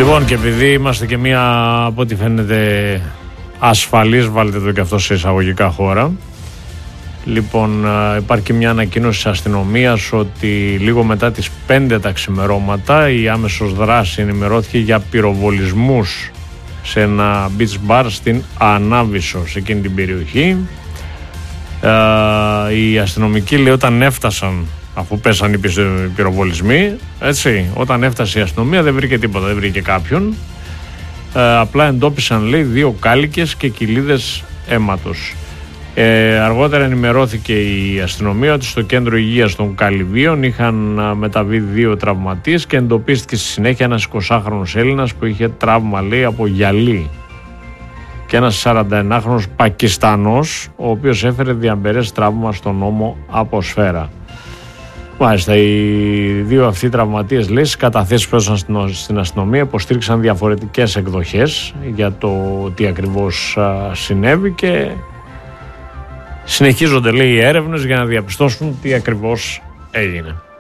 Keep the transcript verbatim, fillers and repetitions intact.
Λοιπόν, και επειδή είμαστε και μια, από ό,τι φαίνεται, ασφαλής, βάλτε το και αυτό σε εισαγωγικά χώρα. Λοιπόν, υπάρχει και μια ανακοίνωση της αστυνομίας ότι λίγο μετά τις πέντε τα ξημερώματα η άμεσος δράση ενημερώθηκε για πυροβολισμούς σε ένα beach bar στην Ανάβησο, σε εκείνη την περιοχή. Ε, οι αστυνομικοί, λέει, όταν έφτασαν, αφού πέσαν οι πυροβολισμοί, έτσι, όταν έφτασε η αστυνομία δεν βρήκε τίποτα, δεν βρήκε κάποιον. Ε, απλά εντόπισαν, λέει, δύο κάλικες και κοιλίδες αίματος. Ε, αργότερα ενημερώθηκε η αστυνομία ότι στο κέντρο υγείας των Καλυβίων είχαν μεταβεί δύο τραυματίες και εντοπίστηκε στη συνέχεια ένας εικοσάχρονος Έλληνας που είχε τραύμα, λέει, από γυαλί, και ένας σαρανταενάχρονος Πακιστανός, ο οποίος έφερε διαμπερές τραύμα στον ώμο από σφαίρα. Μάλιστα, οι δύο αυτοί τραυματίες, λέει, στις καταθέσεις που έδωσαν στην αστυνομία υποστήριξαν διαφορετικές εκδοχές για το τι ακριβώς συνέβη και συνεχίζονται, λέει, οι έρευνες για να διαπιστώσουν τι ακριβώς έγινε.